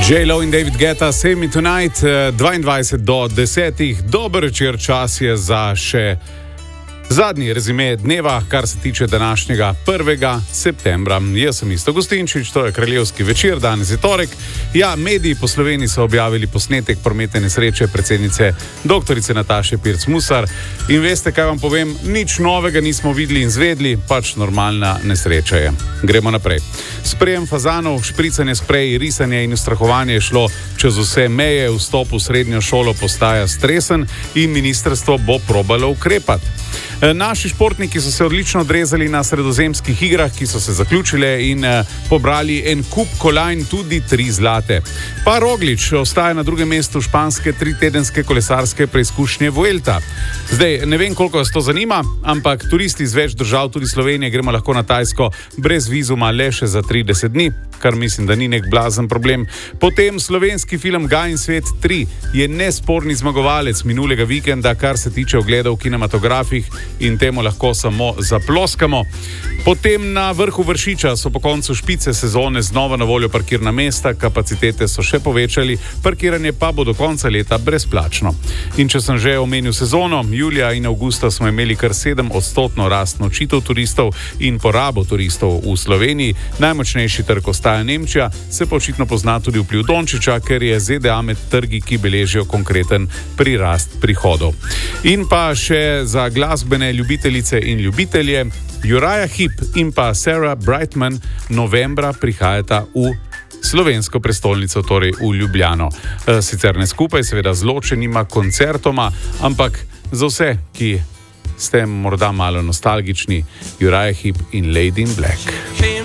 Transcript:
J-Lo in David Guetta, Save Me Tonight, 22 do 10. Dober večer, čas je za še zadnji rezime dneva, kar se tiče današnjega 1. septembra. Jaz sem Isto Gustinčič, to je kraljevski večer, danes je torek. Ja, mediji po Sloveniji so objavili posnetek prometne nesreče predsednice doktorice Nataše Pirc Musar. In veste, kaj vam povem, nič novega nismo videli in zvedli, pač normalna nesreča je. Gremo naprej. Sprejem fazanov, špricanje sprej, risanje in ustrahovanje je šlo čez vse meje, vstop v srednjo šolo postaja stresen in ministrstvo bo probalo ukrepati. Naši športniki so se odlično odrezali na sredozemskih igrah, ki so se zaključile in pobrali en kup kolajn, tudi 3 zlate. Pa Roglič ostaja na drugem mestu španske 3-tedenske kolesarske preizkušnje Vuelta. Zdaj, ne vem, koliko vas to zanima, ampak turisti iz več držav, tudi Slovenije, gremo lahko na Tajsko brez vizuma le še za 30 dni, kar mislim, da ni nek blazen problem. Potem slovenski film Gaj in svet 3 je nesporni zmagovalec minulega vikenda, kar se tiče ogledov v kinematografih, in temu lahko samo zaploskamo. Potem na vrhu Vršiča so po koncu špice sezone znova na voljo parkirna mesta, kapacitete so še povečali, parkiranje pa bo do konca leta brezplačno. In če sem že omenil sezono, julija in avgusta smo imeli kar 7% rast nočitev turistov in porabo turistov v Sloveniji. Najmočnejši trg ostaja Nemčija, se pa očitno pozna tudi vpliv Dončića, ker je ZDA med trgi, ki beležijo konkreten prirast prihodov. In pa še za glasbene ljubiteljice in ljubitelje, Uriah Heep in pa Sarah Brightman novembra prihajata v slovensko prestolnico, torej v Ljubljano. Sicer ne skupaj, seveda z ločenima koncertoma, ampak za vse, ki ste morda malo nostalgični, Uriah Heep in Lady in Black.